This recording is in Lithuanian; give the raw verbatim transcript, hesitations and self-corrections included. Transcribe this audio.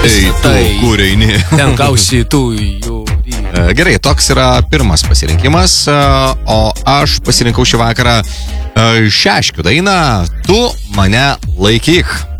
Ei, tu, tai kur eini? ten gausi tu jų. E, Gerai, toks yra pirmas pasirinkimas, e, o aš pasirinkau šį vakarą e, Šeškių dainą Tu mane laikyk.